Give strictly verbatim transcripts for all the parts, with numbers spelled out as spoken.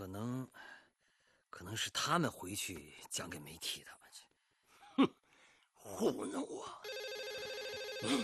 可能，可能是他们回去讲给媒体的。 哼，糊弄我！嗯，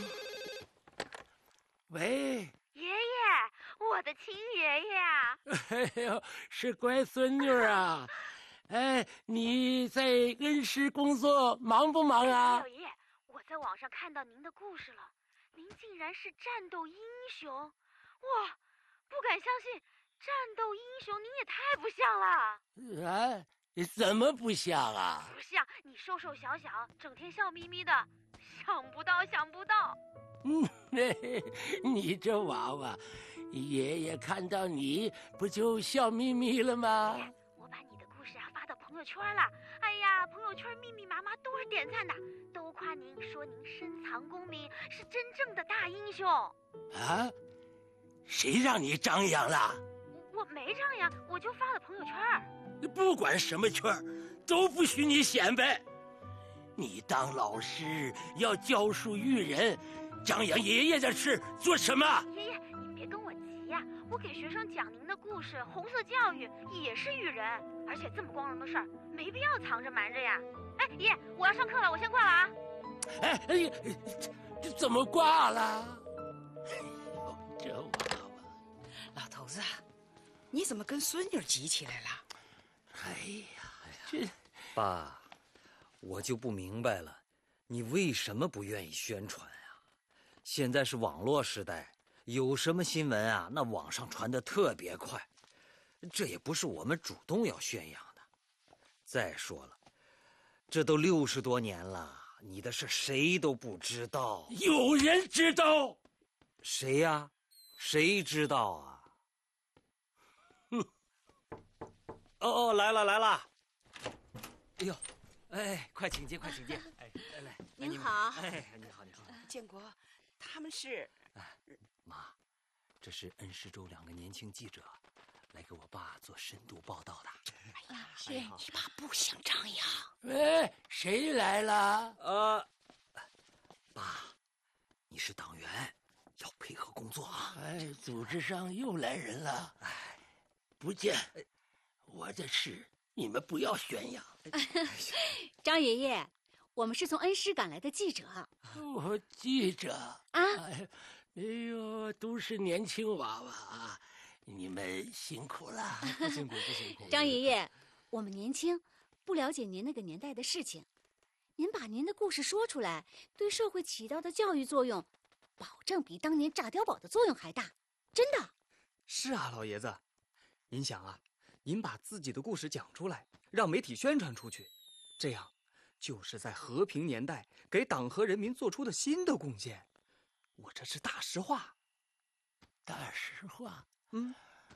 喂， 爷爷，我的亲爷爷啊！ 哎呦，是乖孙女啊！哎，你在恩施工作忙不忙啊？ 老爷爷，我在网上看到您的故事了，您竟然是战斗英雄！哇，不敢相信，战斗英雄您也太不像了！ 啊，怎么不像啊？ 不像，你瘦瘦小小，整天笑眯眯的，想不到，想不到。 嗯，嘿嘿，你这娃娃，爷爷看到你不就笑眯眯了吗？ 我把你的故事啊发到朋友圈了，哎呀，朋友圈密密麻麻都是点赞的，都夸您，说您深藏功名，是真正的大英雄。 啊？谁让你张扬了？ 我没张扬，我就发了朋友圈。 不管什么圈，都不许你显摆。你当老师要教书育人，张扬爷爷的事做什么？ 爷爷，您别跟我急呀、啊，我给学生讲您的故事，红色教育也是育人，而且这么光荣的事儿，没必要藏着瞒着呀。哎，爷爷，我要上课了，我先挂了啊。 哎哎，这这怎么挂了？哎呦，这娃娃， 老头子，你怎么跟孙女急起来了？ 哎呀，这爸，我就不明白了，你为什么不愿意宣传啊？现在是网络时代，有什么新闻啊，那网上传得特别快，这也不是我们主动要宣扬的。再说了，这都六十多年了，你的事谁都不知道。 有人知道？ 谁呀？谁知道啊？哼！哦哦，来了来了！哎呦，哎，快请进，快请进！哎，来来， 您好。 哎，你好，你好。 建国，他们是…… 哎，妈，这是恩施州两个年轻记者，来给我爸做深度报道的。 哎呀，你爸不想张扬。 喂，谁来了？ 呃，爸，你是党员，要配合工作啊。 哎，组织上又来人了。哎，不见，我的事你们不要宣扬。 张爷爷，我们是从恩施赶来的记者。 我记者啊， 哎，哎呦，都是年轻娃娃啊，你们辛苦了。 不辛苦，不辛苦。 张爷爷，我们年轻，不了解您那个年代的事情，您把您的故事说出来，对社会起到的教育作用，保证比当年炸碉堡的作用还大，真的。 是啊，老爷子，您想啊，您把自己的故事讲出来，让媒体宣传出去，这样就是在和平年代给党和人民做出的新的贡献。我这是大实话。 大实话。 嗯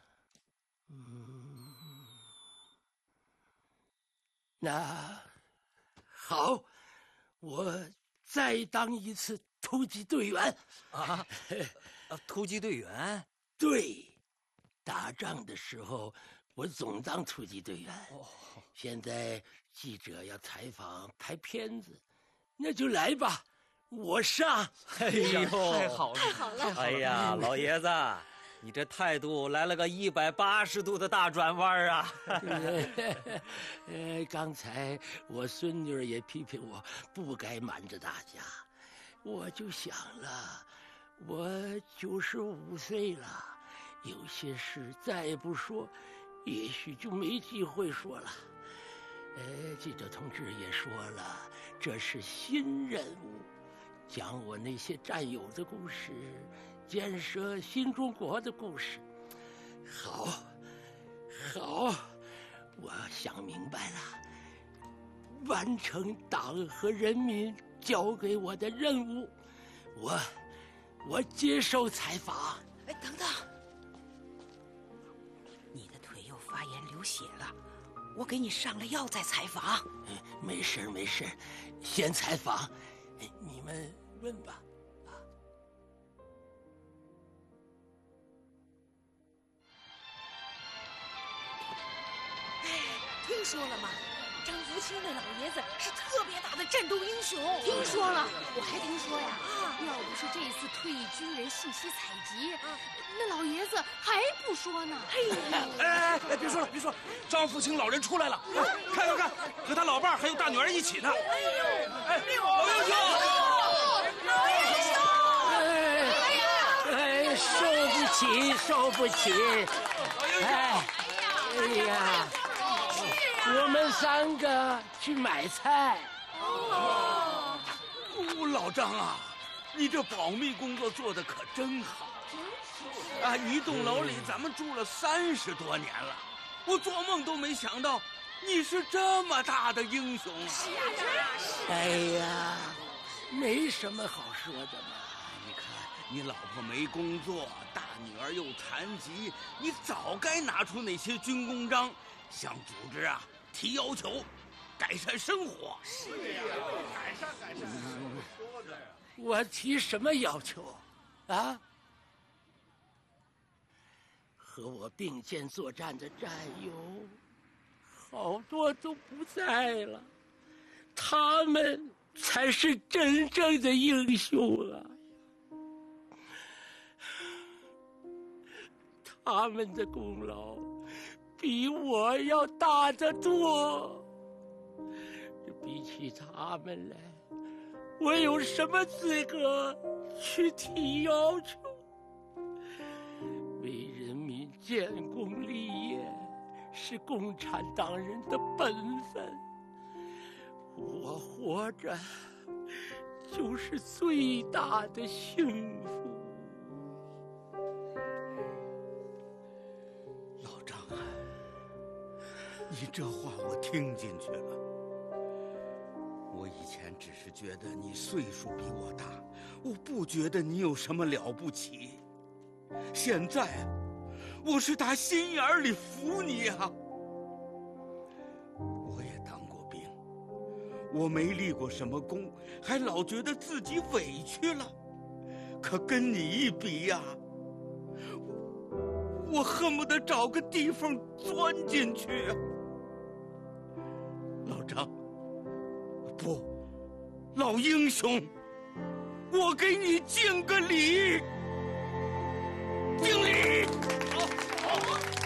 嗯，那好，我再当一次突击队员啊！啊，突击队员？ 对，打仗的时候我总当突击队员。哦，现在记者要采访拍片子，那就来吧，我上。 哎呦， 太好了， 太好了！ 哎呀，老爷子，你这态度来了个一百八十度的大转弯啊！ 呃，刚才我孙女也批评我不该瞒着大家，我就想了，我九十五岁了，有些事再不说，也许就没机会说了。呃，记者同志也说了，这是新任务，讲我那些战友的故事，建设新中国的故事。好，好，我想明白了，完成党和人民交给我的任务，我，我接受采访。 哎，等等，你的腿又发炎流血了，我给你上了药再采访。 没事没事，先采访，你们问吧。啊， 哎，听说了吗？张福清那老爷子是特别大的战斗英雄。 听说了，我还听说呀，啊，要不是这次退役军人信息采集，啊，那老爷子还不说呢。 哎哎哎，别说了，别说了，张福清老人出来了，看看看，和他老伴儿还有大女儿一起呢。哎，老英雄， 老英雄！哎哎，受不起，受不起！哎，哎呀，我们三个去买菜。 哦，老张啊，你这保密工作做得可真好。啊，一栋楼里咱们住了三十多年了，我做梦都没想到你是这么大的英雄啊！ 是呀，是。哎呀，没什么好说的嘛。 你看，你老婆没工作，大女儿又残疾，你早该拿出那些军功章，向组织啊提要求，改善生活。 是呀，改善改善。嗯，我提什么要求？啊？和我并肩作战的战友，好多都不在了，他们才是真正的英雄啊！他们的功劳比我要大得多。比起他们来，我有什么资格去提要求？为人民建功立业是共产党人的本分，我活着就是最大的幸福。 老张啊，你这话我听进去了。我以前只是觉得你岁数比我大，我不觉得你有什么了不起。现在，我是打心眼里服你呀、啊。我也当过兵，我没立过什么功，还老觉得自己委屈了。可跟你一比呀、啊，我恨不得找个地缝钻进去啊！老张，不，老英雄，我给你敬个礼。敬礼！好，好。